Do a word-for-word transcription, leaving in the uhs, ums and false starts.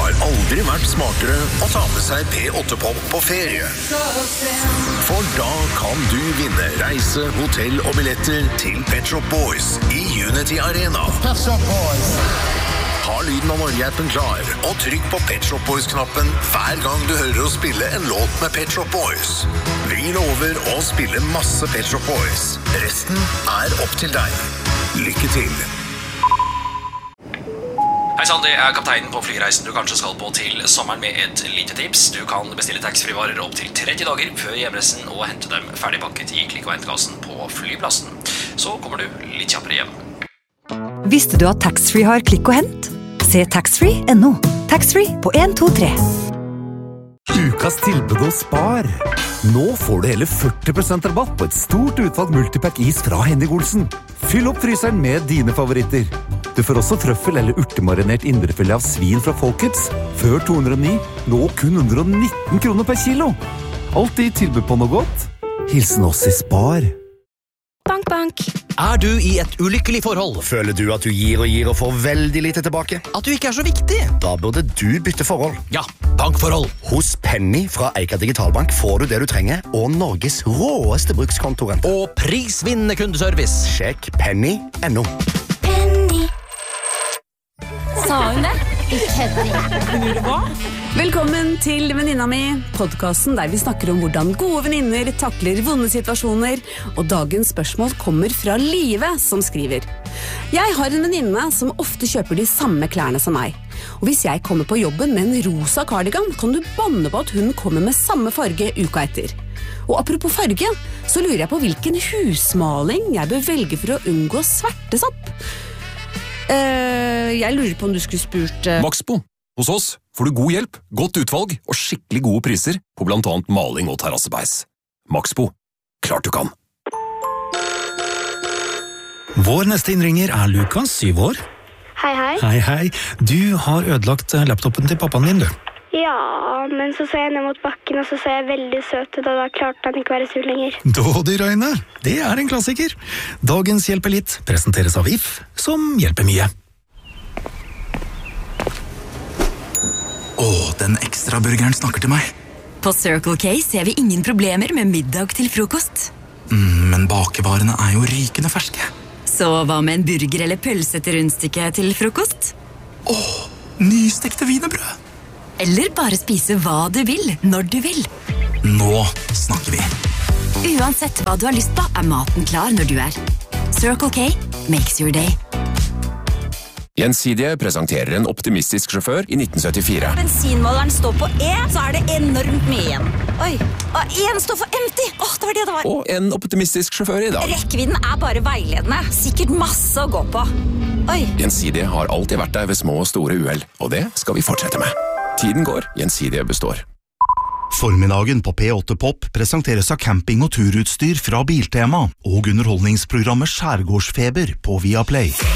har aldri vært smartere å ta med seg P åtte Pop på ferie. For da kan du vinne reise, hotell og billetter til Pet Shop Boys i Unity Arena. Pet Shop Boys. Ha lyden av Norge-appen klar, og trykk på Pet Shop Boys-knappen hver gang du hører å spille en låt med Pet Shop Boys. Vi lover å spille masse Pet Shop Boys. Resten er opp til deg. Lykke til! Hei sann, det er kapteinen på flyreisen du kanskje skal på til sommeren med et lite tips. Du kan bestille taxfree-varer opp til tretti dager før hjemreisen og hente dem ferdigpakket i klikk- og hentekassen på flyplassen. Så kommer du litt kjappere hjem. Visste du at taxfree har klikk og hent? Se taxfree punktum no. Taxfree på en to tre. Ukas tilbud hos Spar. Nå får du hele førti prosent rabatt på et stort utvalg multipack is fra Henning Olsen. Fyll opp fryseren med dine favoritter. Du får også trøffel eller urtemarinert indrefilet av svin fra Folkets. Før to hundre og ni, nå kun ett hundre og nitten kroner per kilo. Alltid tilbud på noe godt. Hilsen oss i Spar. Bank, bank. Er du i et ulykkelig forhold? Føler du at du gir og gir og får veldig lite tilbake? At du ikke er så viktig? Da burde du bytte forhold. Ja, bankforhold. Hos Penny fra Eika Digitalbank får du det du trenger, og Norges råeste brukskontorrente. Og prisvinnende kundeservice. Sjekk penny punktum no. Penny. Sa hun det? Ikke det. Hva? Velkommen til Venninna mi, podcasten der vi snakker om hvordan gode venninner takler vonde situasjoner, og dagens spørsmål kommer fra Live som skriver. Jeg har en venninne som ofte kjøper de samme klærne som meg, og hvis jeg kommer på jobben med en rosa cardigan, kan du banne på at hun kommer med samme farge uka etter. Og apropos farge, så lurer jeg på hvilken husmaling jeg bør velge for å unngå svertesopp. Uh, jeg lurer på om du skulle spurt... Uh... Maxbo. Hos oss får du god hjelp, godt utvalg og skikkelig gode priser på blant annet maling og terrassebeis. Maxbo. Klart du kan. Vår neste innringer er Lukas, syv år. Hei, hei. Hei, hei. Du har ødelagt laptopen til pappaen din, du. Ja, men så så jeg ned mot bakken, og så så jeg veldig søt ut, og da klarte han ikke være sur lenger. Dådyrøyne, det er en klassiker. Dagens Hjelper litt presenteres av I F, som hjelper mye. Åh, den ekstra burgeren snakker til meg. På Circle K ser vi ingen problemer med middag til frokost. Mm, men bakevarene er jo rykende ferske. Så hva med en burger eller pølse til rundstykke til frokost? Åh, nystekte wienerbrød. Eller bare spise hva du vil, når du vil. Nå snakker vi. Uansett hva du har lyst på, er maten klar når du er. Circle K makes your day. Gjensidige presenterer en optimistisk sjåfør i nitten syttifire. Bensinmåleren står på E, så er det enormt mye igjen. Oi, og en står for empty. Åh, det var det det var. Og en optimistisk sjåfør i dag. Rekkevidden er bare veiledende. Sikkert masse å gå på. Oi. Gjensidige har alltid vært der ved små og store uheld, og det skal vi fortsette med. Tiden går, Gjensidige består. Formiddagen på P åtte Pop presenteres av camping- og turutstyr fra Biltema og underholdningsprogrammet Skjærgårdsfeber på Viaplay.